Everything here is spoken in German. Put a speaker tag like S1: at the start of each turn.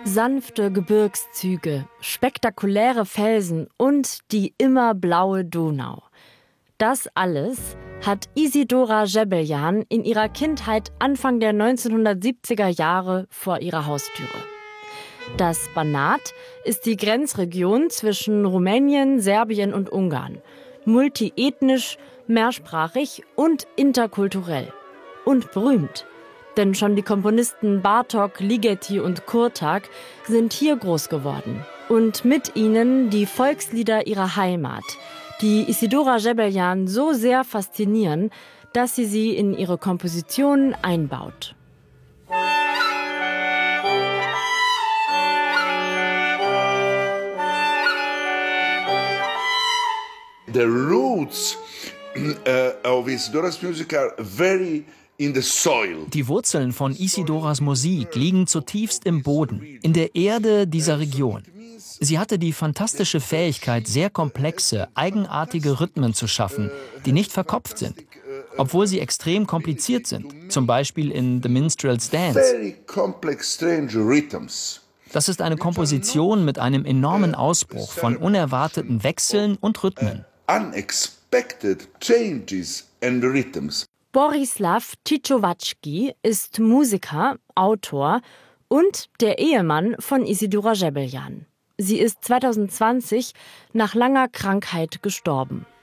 S1: Sanfte Gebirgszüge, spektakuläre Felsen und die immer blaue Donau. Das alles hat Isidora Gebeljan in ihrer Kindheit Anfang der 1970er Jahre vor ihrer Haustüre. Das Banat ist die Grenzregion zwischen Rumänien, Serbien und Ungarn. Multiethnisch, mehrsprachig und interkulturell. Und berühmt. Denn schon die Komponisten Bartók, Ligeti und Kurtág sind hier groß geworden. Und mit ihnen die Volkslieder ihrer Heimat, die Isidora Gebeljan so sehr faszinieren, dass sie in ihre Kompositionen einbaut.
S2: The roots of Isidora's music are very in the soil.
S3: Die Wurzeln von Isidoras Musik liegen zutiefst im Boden, in der Erde dieser Region. Sie hatte die fantastische Fähigkeit, sehr komplexe, eigenartige Rhythmen zu schaffen, die nicht verkopft sind, obwohl sie extrem kompliziert sind, zum Beispiel in The Minstrel's Dance.
S2: Very complex, strange rhythms.
S3: Das ist eine Komposition mit einem enormen Ausbruch von unerwarteten Wechseln und Rhythmen.
S2: Unexpected changes and rhythms.
S1: Borislav Titschowatschki ist Musiker, Autor und der Ehemann von Isidora Gebeljan. Sie ist 2020 nach langer Krankheit gestorben.